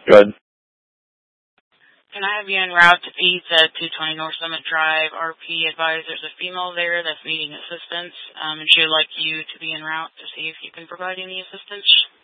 Good. Can I have you en route to Pizza 220 North Summit Drive? RP advised there's a female there that's needing assistance, and she would like you to be en route to see if you can provide any assistance.